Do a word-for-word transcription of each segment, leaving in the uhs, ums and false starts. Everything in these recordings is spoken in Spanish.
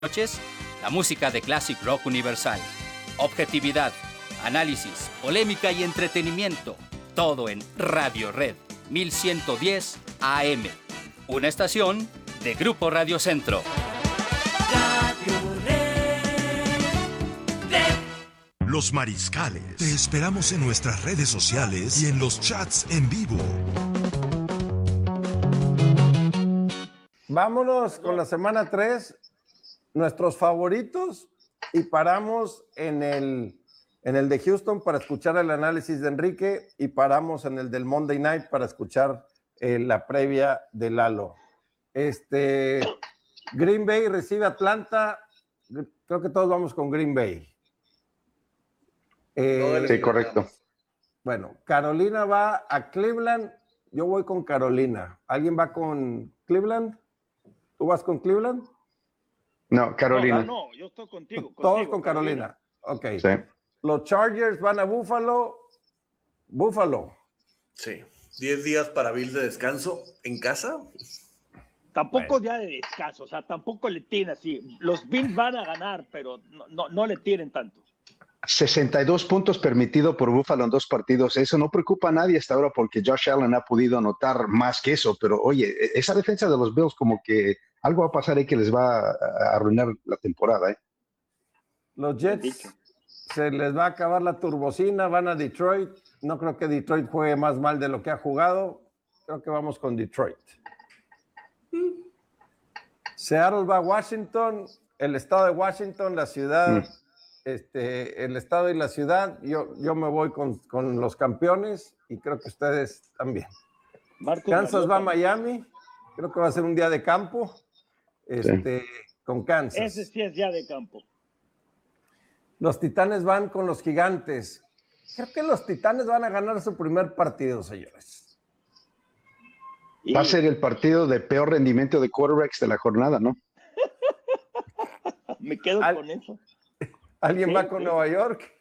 noches, la música de Classic Rock Universal. Objetividad, análisis, polémica y entretenimiento. Todo en Radio Red mil ciento diez A M. Una estación de Grupo Radio Centro. Radio Red, Red. Los Mariscales. Te esperamos en nuestras redes sociales y en los chats en vivo. Vámonos con la semana tres, nuestros favoritos, y paramos en el, en el de Houston para escuchar el análisis de Enrique y paramos en el del Monday Night para escuchar eh, la previa de Lalo. Este, Green Bay recibe Atlanta, creo que todos vamos con Green Bay. Eh, sí, correcto. Bueno, Carolina va a Cleveland, yo voy con Carolina. ¿Alguien va con Cleveland? ¿Tú vas con Cleveland? No, Carolina. No, no, yo estoy contigo. contigo Todos con Carolina. Carolina. Ok. Sí. Los Chargers van a Buffalo. Buffalo. Sí. Diez días para Bill de descanso en casa. Tampoco bueno. Ya de descanso, o sea, tampoco le tienen así. Los Bills van a ganar, pero no, no, no le tienen tanto. sesenta y dos puntos permitido por Buffalo en dos partidos. Eso no preocupa a nadie hasta ahora porque Josh Allen ha podido anotar más que eso. Pero oye, esa defensa de los Bills como que algo va a pasar ahí que les va a arruinar la temporada. ¿eh? Los Jets se les va a acabar la turbocina, van a Detroit. No creo que Detroit juegue más mal de lo que ha jugado. Creo que vamos con Detroit. Seattle va a Washington. El estado de Washington, la ciudad... Mm. Este, el estado y la ciudad, yo, yo me voy con, con los campeones y creo que ustedes también. Marcos Kansas Mariota. Va a Miami, creo que va a ser un día de campo, este, sí. Con Kansas. Ese sí es día de campo. Los Titanes van con los Gigantes. Creo que los Titanes van a ganar su primer partido, señores. Va a ser el partido de peor rendimiento de quarterbacks de la jornada, ¿no? Me quedo Al... con eso. ¿Alguien sí, va con sí. Nueva York?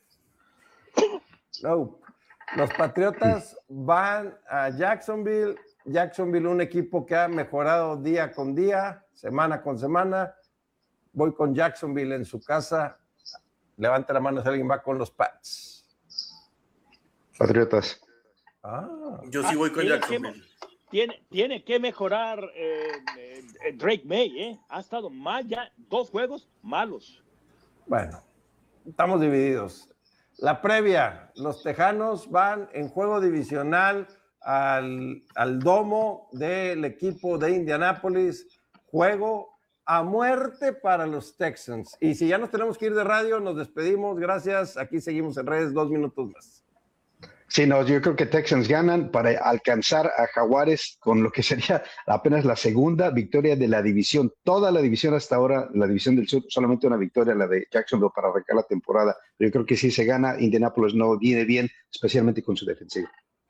No. Los Patriotas van a Jacksonville. Jacksonville, un equipo que ha mejorado día con día, semana con semana. Voy con Jacksonville en su casa. Levante la mano si alguien va con los Pats. Patriotas. Ah. Yo sí voy con ah, Jacksonville. Que, tiene, tiene que mejorar eh, eh, Drake May. Eh. Ha estado mal ya dos juegos malos. Bueno, estamos divididos. La previa, los Tejanos van en juego divisional al, al domo del equipo de Indianápolis. Juego a muerte para los Texans. Y si ya nos tenemos que ir de radio, nos despedimos. Gracias. Aquí seguimos en redes dos minutos más. Sí, no, yo creo que Texans ganan para alcanzar a Jaguares con lo que sería apenas la segunda victoria de la división. Toda la división hasta ahora, la división del sur, solamente una victoria, la de Jacksonville para arrancar la temporada. Pero yo creo que si se gana, Indianapolis no viene bien, especialmente con su defensiva.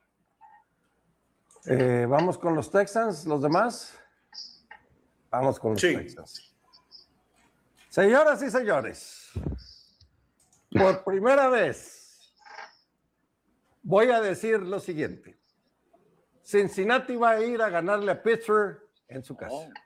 Eh, Vamos con los Texans, los demás. Vamos con los sí. Texans. Señoras y señores, por primera vez voy a decir lo siguiente. Cincinnati va a ir a ganarle a Pittsburgh en su casa. Oh.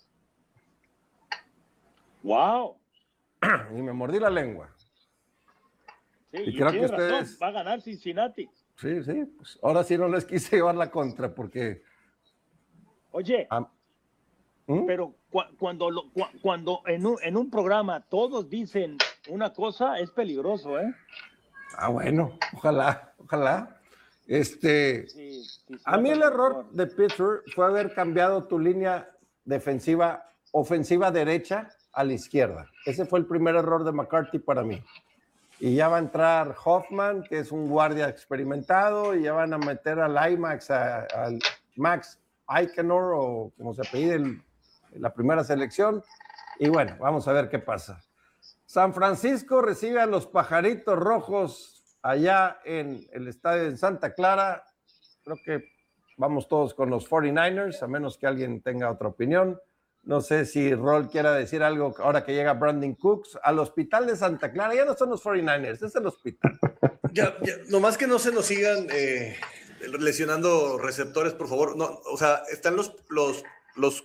Wow. Y me mordí la lengua. Sí, y y creo que razón, ustedes... va a ganar Cincinnati. Sí, sí. Pues ahora sí no les quise llevar la contra porque... Oye, ah, ¿Mm? pero cu cuando, lo, cu cuando en, un, en un programa todos dicen una cosa, es peligroso, ¿eh? Ah, bueno, ojalá, ojalá. Este, sí, sí, sí, a mí el error de Pittsburgh fue haber cambiado tu línea defensiva, ofensiva derecha a la izquierda. Ese fue el primer error de McCarthy para mí. Y ya va a entrar Hoffman, que es un guardia experimentado, y ya van a meter al IMAX, al Max Eikenor, o como se apellide el, la primera selección. Y bueno, vamos a ver qué pasa. San Francisco recibe a los Pajaritos Rojos allá en el estadio de Santa Clara. Creo que vamos todos con los cuarenta y nueve ers, a menos que alguien tenga otra opinión. No sé si Rol quiera decir algo ahora que llega Brandon Cooks. Al hospital de Santa Clara, ya no son los cuarenta y nueve ers, es el hospital. Ya, ya, nomás que no se nos sigan eh, lesionando receptores, por favor. No, o sea, están los, los, los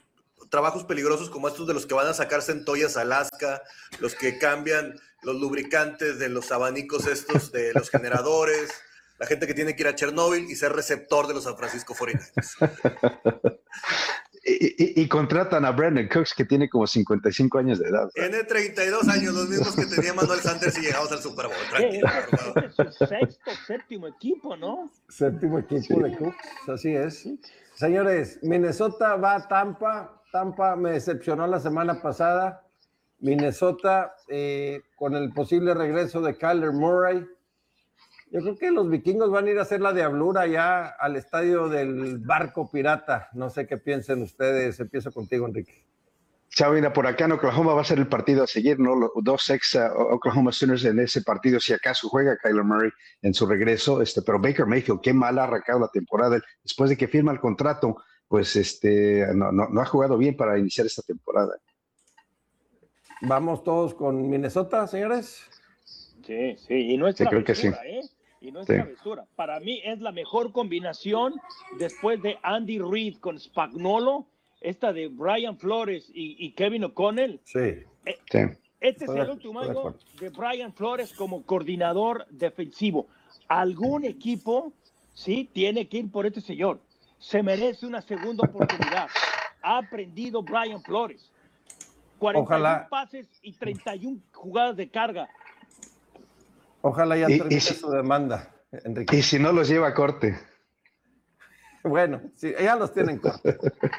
trabajos peligrosos como estos de los que van a sacar centollas a Alaska, los que cambian los lubricantes de los abanicos estos de los generadores, la gente que tiene que ir a Chernóbil y ser receptor de los San Francisco cuarenta y nueve. Y, y, y contratan a Brandon Cooks, que tiene como cincuenta y cinco años de edad. Tiene treinta y dos años, los mismos que tenía Manuel Sanders y llegamos al Super Bowl. Sí, Tranquilo, este, por favor. este es su sexto, séptimo equipo, ¿no? Séptimo equipo de Cooks, así es. Señores, Minnesota va a Tampa. Tampa me decepcionó la semana pasada. Minnesota, eh, con el posible regreso de Kyler Murray. Yo creo que los vikingos van a ir a hacer la diablura ya al estadio del Barco Pirata. No sé qué piensen ustedes. Empiezo contigo, Enrique. Chavina, por acá en Oklahoma va a ser el partido a seguir, ¿no? Los dos ex uh, Oklahoma Sooners en ese partido, si acaso juega Kyler Murray en su regreso, este, pero Baker Mayfield, qué mal ha arrancado la temporada. Después de que firma el contrato, pues este, no, no, no ha jugado bien para iniciar esta temporada. ¿Vamos todos con Minnesota, señores? Sí, sí, y no es Sí, creo travesura, que sí. ¿eh? Y no es Sí. travesura. Para mí es la mejor combinación después de Andy Reid con Spagnuolo, esta de Brian Flores y, y Kevin O'Connell. Sí. Sí. Este Estoy es de- el último estoy de año acuerdo. de Brian Flores como coordinador defensivo. Algún equipo, sí, tiene que ir por este señor. Se merece una segunda oportunidad. Ha aprendido Brian Flores. cuarenta y uno Ojalá. pases y treinta y una jugadas de carga. Ojalá ya Y- y termine si- su demanda, Enrique. Y si no los lleva a corte. Bueno, sí, ya los tienen corto.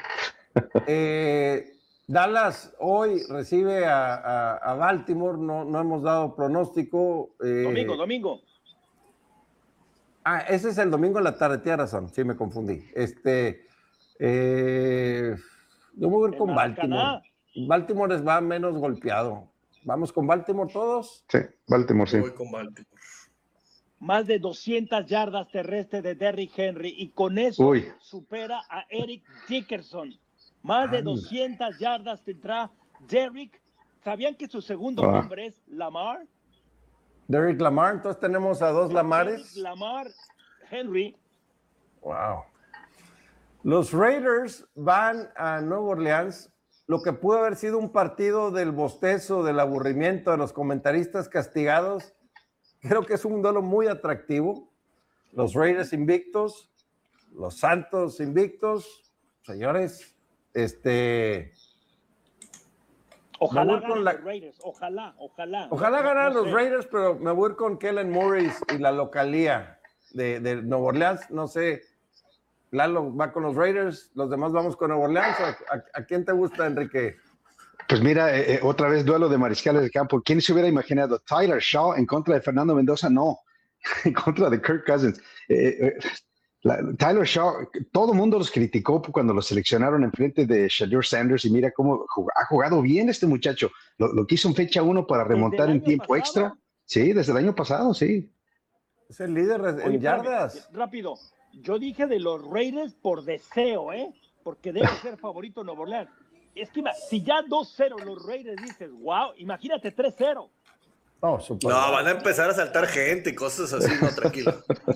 Eh, Dallas hoy recibe a, a- a Baltimore, no, no hemos dado pronóstico. eh, Domingo, domingo. Ah, ese es el domingo en la tarde, tienes razón, sí me confundí. Este, eh, yo me voy a ir En con Maracaná. Baltimore. Baltimore es- va menos golpeado. ¿Vamos con Baltimore todos? Sí, Baltimore, sí. Voy con Baltimore. Más de doscientas yardas terrestres de Derrick Henry y con eso Uy. supera a Eric Dickerson. Más de Anda. doscientas yardas tendrá Derrick. ¿Sabían que su segundo Ah. nombre es Lamar? Derrick Lamar, entonces tenemos a dos Lamares. Derrick Lamar Henry. Wow. Los Raiders van a Nueva Orleans. Lo que pudo haber sido un partido del bostezo, del aburrimiento de los comentaristas castigados, creo que es un duelo muy atractivo. Los Raiders invictos, los Santos invictos. Señores, este, Ojalá Me voy con ganen la- los Raiders. Ojalá, ojalá. ojalá No- no- ganaran no los sé. Raiders, pero me voy a ir con Kellen Morris y la localía de, de Nueva Orleans. No sé, Lalo va con los Raiders, los demás vamos con Nueva Orleans. ¿A, a- a quién te gusta, Enrique? Pues mira, eh, eh, otra vez duelo de mariscales de campo. ¿Quién se hubiera imaginado? Tyler Shaw en contra de Fernando Mendoza, no. En contra de Kirk Cousins. Eh, eh, la- Tyler Shaw, todo el mundo los criticó cuando lo seleccionaron en frente de Shadur Sanders y mira cómo jug- ha jugado bien este muchacho. Lo, lo que hizo en fecha uno para Desde remontar el en año tiempo pasado. extra. Sí, desde el año pasado, sí. Es el líder en Oye, espérame, yardas. rápido. Yo dije de los Raiders por deseo, ¿eh? Porque debe ser favorito Nuevo Orleans. Es que ima- si ya dos cero los Raiders dices, wow, imagínate tres cero. No, super. No, van a empezar a saltar gente y cosas así, no, tranquilo.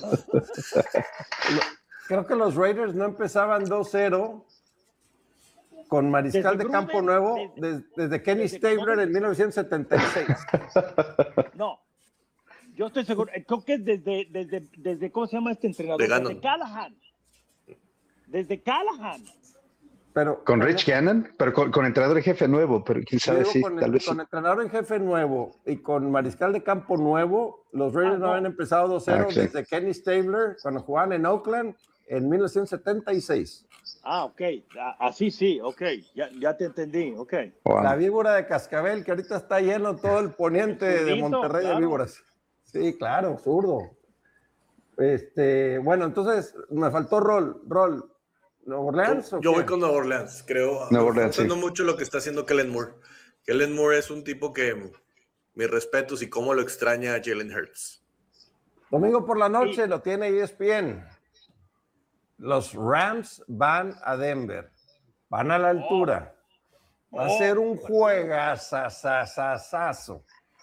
Creo que los Raiders no empezaban dos cero con mariscal Desde de campo Gruden, nuevo desde- des- desde Kenny desde Stabler cómo- en mil novecientos setenta y seis. No. Yo estoy seguro, eh, creo que es desde, desde, desde, ¿cómo se llama este entrenador? De Gannon. Desde Callahan. Desde Callahan. Pero, Con pero Rich yo- Gannon, pero con, con entrenador en jefe nuevo, pero quién yo sabe digo si con, tal el, vez sí. con entrenador en jefe nuevo y con mariscal de campo nuevo, los Raiders Ah, no no. habían empezado dos cero Ah, sí. desde Kenny Stabler cuando jugaban en Oakland en mil novecientos setenta y seis. Ah, ok. Ah, Así sí, ok. Ya, ya te entendí, ok. Wow. La víbora de Cascabel, que ahorita está lleno todo el poniente El de zurdito, Monterrey de claro. víboras. Sí, claro, zurdo. Este, bueno, entonces me faltó Rol. Rol, ¿Nueva Orleans o Yo qué? voy con Nueva Orleans, creo. Nueva Me Orleans, está gustando sí. mucho lo que está haciendo Kellen Moore. Kellen Moore es un tipo que, mis respetos y cómo lo extraña a Jalen Hurts. Domingo por la noche Sí. lo tiene E S P N. Los Rams van a Denver. Van a la altura. Va a Oh. ser un juegazazazazo.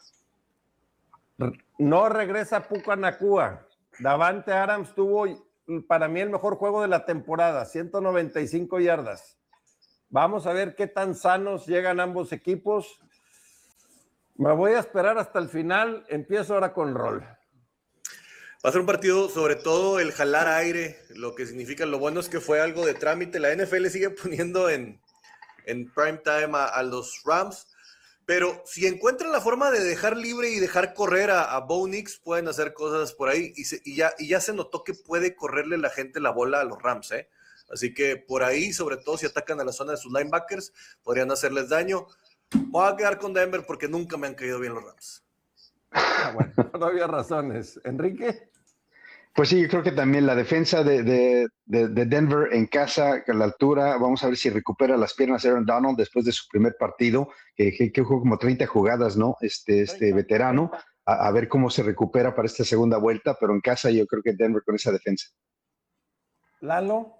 No regresa Puka Nacua. Davante Adams tuvo para mí el mejor juego de la temporada, ciento noventa y cinco yardas. Vamos a ver qué tan sanos llegan ambos equipos. Me voy a esperar hasta el final. Empiezo ahora con Rol. Va a ser un partido, sobre todo el jalar aire, lo que significa, lo bueno es que fue algo de trámite. La N F L sigue poniendo en, en prime time a, a los Rams, pero si encuentran la forma de dejar libre y dejar correr a, a Bo Nix, pueden hacer cosas por ahí, y, se, y, ya, y ya se notó que puede correrle la gente la bola a los Rams, ¿eh? Así que por ahí, sobre todo si atacan a la zona de sus linebackers, podrían hacerles daño. Voy a quedar con Denver porque nunca me han caído bien los Rams. Ah, bueno, no había razones. Enrique. Pues sí, yo creo que también la defensa de, de, de, de Denver en casa, a la altura, vamos a ver si recupera las piernas Aaron Donald después de su primer partido, que, que, que jugó como treinta jugadas, ¿no? Este, este veterano, a, a ver cómo se recupera para esta segunda vuelta, pero en casa yo creo que Denver con esa defensa. Lalo.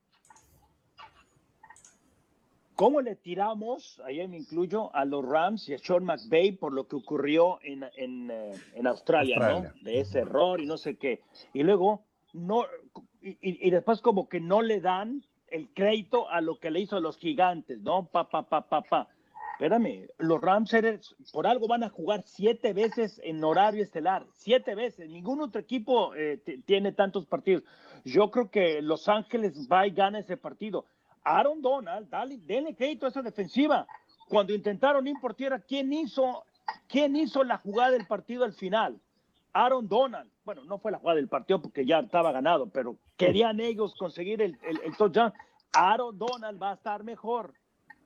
¿Cómo le tiramos, ahí me incluyo, a los Rams y a Sean McVay por lo que ocurrió en, en, en Australia, Australia, ¿no? De ese error y no sé qué. Y luego, no, y, y después como que no le dan el crédito a lo que le hizo a los Gigantes, ¿no? Pa, pa, pa, pa, pa. Espérame, los Rams eres, por algo van a jugar siete veces en horario estelar, siete veces. Ningún otro equipo eh, t- tiene tantos partidos. Yo creo que Los Ángeles va y gana ese partido. Aaron Donald, dale, denle crédito a esa defensiva. Cuando intentaron ir por tierra, ¿quién hizo, quién hizo la jugada del partido al final? Aaron Donald. Bueno, no fue la jugada del partido porque ya estaba ganado, pero querían ellos conseguir el, el, el touchdown. Aaron Donald va a estar mejor.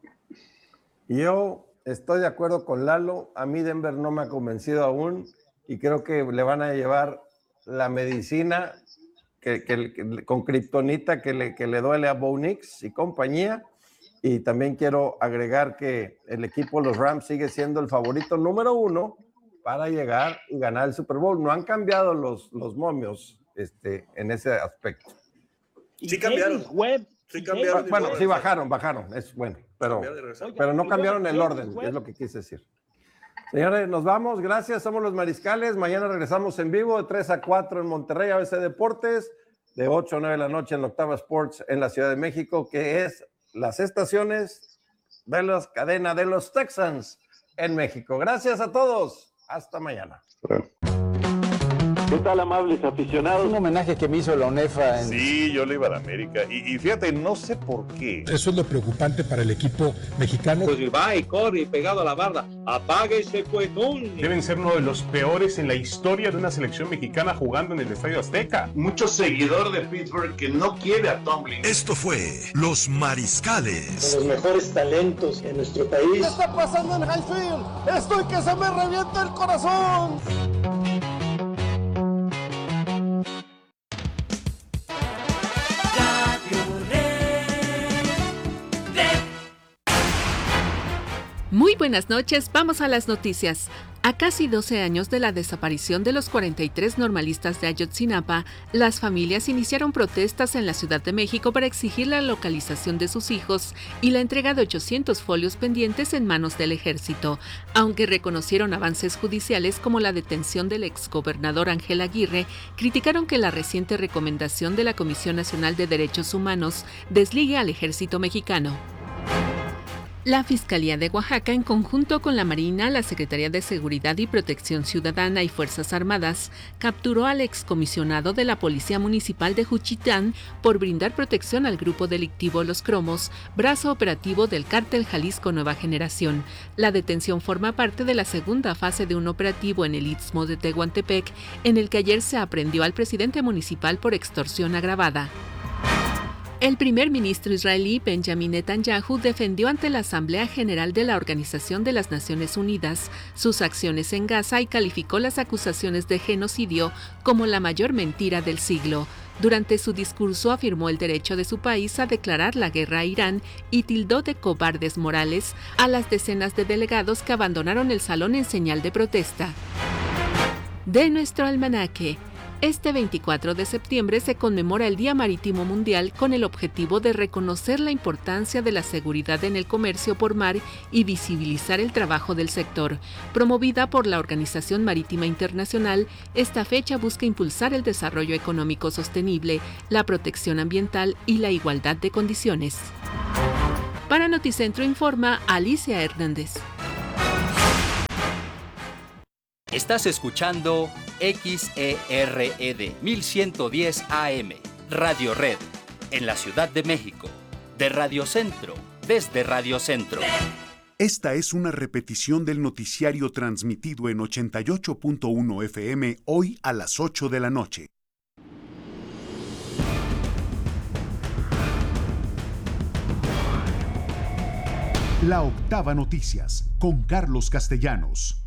Yo estoy de acuerdo con Lalo. A mí Denver no me ha convencido aún y creo que le van a llevar la medicina Que, que, que, con kriptonita que le, que le duele a Bo Nix y compañía. Y también quiero agregar que el equipo de los Rams sigue siendo el favorito número uno para llegar y ganar el Super Bowl. No han cambiado los, los momios este, en ese aspecto. Sí cambiaron. Web, sí cambiaron. Bueno, sí bajaron, bajaron, es bueno, pero, pero no cambiaron el orden, es lo que quise decir. Señores, nos vamos, gracias, somos los Mariscales, mañana regresamos en vivo de tres a cuatro en Monterrey, A B C Deportes, de ocho a nueve de la noche en la Octava Sports en la Ciudad de México, que es las estaciones de la cadena de los Texans en México. Gracias a todos, hasta mañana. ¿Qué tal, amables aficionados? Un homenaje que me hizo la UNEFA. En... Sí, yo le iba a la América. Y, y fíjate, no sé por qué. Eso es lo preocupante para el equipo mexicano. Pues va y corre pegado a la barda. Apáguese, pues. Deben ser uno de los peores en la historia de una selección mexicana jugando en el Estadio Azteca. Mucho seguidor de Pittsburgh que no quiere a Tomlin. Esto fue Los Mariscales. Con los mejores talentos en nuestro país. ¿Qué está pasando en Highfield? Estoy que se me revienta el corazón. Muy buenas noches, vamos a las noticias. A casi doce años de la desaparición de los cuarenta y tres normalistas de Ayotzinapa, las familias iniciaron protestas en la Ciudad de México para exigir la localización de sus hijos y la entrega de ochocientos folios pendientes en manos del ejército, aunque reconocieron avances judiciales como la detención del exgobernador Ángel Aguirre, criticaron que la reciente recomendación de la Comisión Nacional de Derechos Humanos desligue al ejército mexicano. La Fiscalía de Oaxaca, en conjunto con la Marina, la Secretaría de Seguridad y Protección Ciudadana y Fuerzas Armadas, capturó al excomisionado de la Policía Municipal de Juchitán por brindar protección al grupo delictivo Los Cromos, brazo operativo del Cártel Jalisco Nueva Generación. La detención forma parte de la segunda fase de un operativo en el Istmo de Tehuantepec, en el que ayer se aprehendió al presidente municipal por extorsión agravada. El primer ministro israelí Benjamin Netanyahu defendió ante la Asamblea General de la Organización de las Naciones Unidas sus acciones en Gaza y calificó las acusaciones de genocidio como la mayor mentira del siglo. Durante su discurso afirmó el derecho de su país a declarar la guerra a Irán y tildó de cobardes morales a las decenas de delegados que abandonaron el salón en señal de protesta. De nuestro almanaque. Este veinticuatro de septiembre se conmemora el Día Marítimo Mundial con el objetivo de reconocer la importancia de la seguridad en el comercio por mar y visibilizar el trabajo del sector. Promovida por la Organización Marítima Internacional, esta fecha busca impulsar el desarrollo económico sostenible, la protección ambiental y la igualdad de condiciones. Para Noticentro informa Alicia Hernández. Estás escuchando X E R E D mil ciento diez A M, Radio Red, en la Ciudad de México, de Radio Centro, desde Radio Centro. Esta es una repetición del noticiario transmitido en ochenta y ocho punto uno F M hoy a las ocho de la noche. La Octava Noticias, con Carlos Castellanos.